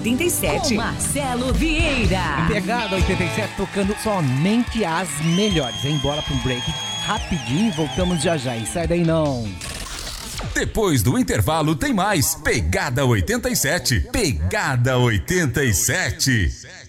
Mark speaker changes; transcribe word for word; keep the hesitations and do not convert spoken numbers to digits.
Speaker 1: oitenta e sete. Com Marcelo Vieira.
Speaker 2: Pegada oitenta e sete, tocando somente as melhores. Hein? Bora pro break rapidinho, voltamos já já. E sai daí não.
Speaker 3: Depois do intervalo tem mais Pegada oitenta e sete. Pegada oitenta e sete.